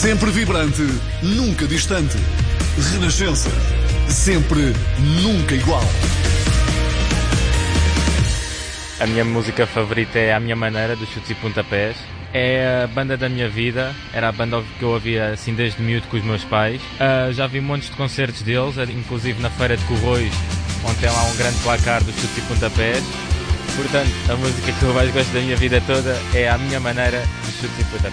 Sempre vibrante, nunca distante. Renascença. Sempre, nunca igual. A minha música favorita é A Minha Maneira, dos Chutes e Pontapés. É a banda da minha vida, era a banda que eu ouvia assim desde miúdo com os meus pais. Já vi montes de concertos deles, inclusive na Feira de Corroios, onde tem lá um grande placar dos Chutes e Pontapés. Portanto, a música que eu mais gosto da minha vida toda é A Minha Maneira, dos Chutes e Pontapés.